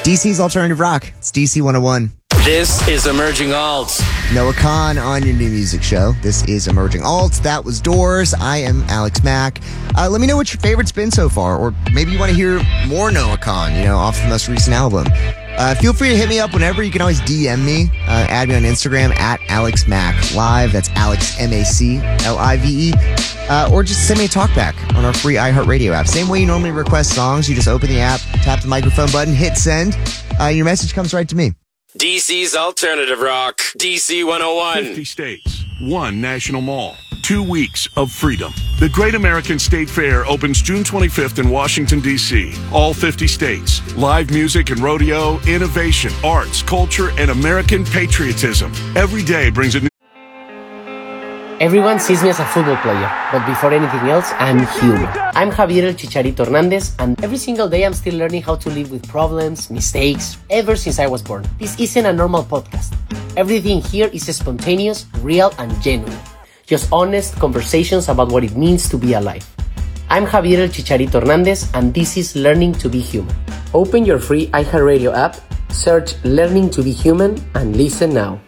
DC's Alternative Rock. It's DC 101. This is Emerging Alt. Noah Khan on your new music show. This is Emerging Alt. That was Doors. I am Alex Mack. Let me know what your favorite's been so far, or maybe you want to hear more Noah Khan, off the most recent album. Feel free to hit me up whenever. You can always DM me. Add me on Instagram at AlexMackLive. That's Alex, MacLive. Or just send me a talkback on our free iHeartRadio app. Same way you normally request songs. You just open the app, tap the microphone button, hit send. Your message comes right to me. DC's Alternative Rock. DC 101. 50 states, one national mall, 2 weeks of freedom. The Great American State Fair opens June 25th in Washington, D.C. All 50 states. Live music and rodeo, innovation, arts, culture, and American patriotism. Every day brings a new... Everyone sees me as a football player, but before anything else, I'm human. I'm Javier El Chicharito Hernandez, and every single day I'm still learning how to live with problems, mistakes, ever since I was born. This isn't a normal podcast. Everything here is spontaneous, real, and genuine. Just honest conversations about what it means to be alive. I'm Javier El Chicharito Hernandez, and this is Learning to be Human. Open your free iHeartRadio app, search Learning to be Human, and listen now.